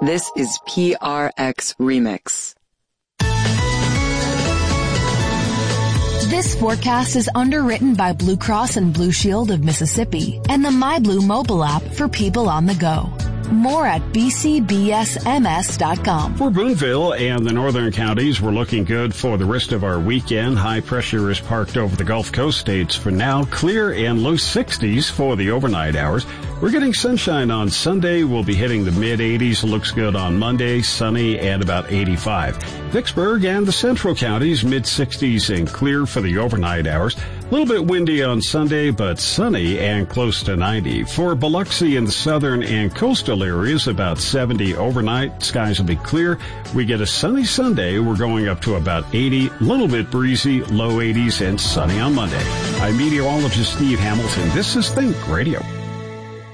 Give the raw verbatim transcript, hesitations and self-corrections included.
This is P R X Remix. This forecast is underwritten by Blue Cross and Blue Shield of Mississippi and the MyBlue mobile app for people on the go. More at b c b s m s dot com. For Boonville and the northern counties, we're looking good for the rest of our weekend. High pressure is parked over the Gulf Coast states for now. Clear and low sixties for the overnight hours. We're getting sunshine on Sunday. We'll be hitting the mid eighties. Looks good on Monday. Sunny and about eighty-five. Vicksburg and the central counties, mid sixties and clear for the overnight hours. A little bit windy on Sunday, but sunny and close to ninety. For Biloxi in the southern and coastal areas, about seventy overnight. Skies will be clear. We get a sunny Sunday. We're going up to about eighty. A little bit breezy, low eighties, and sunny on Monday. I'm meteorologist Steve Hamilton. This is Think Radio.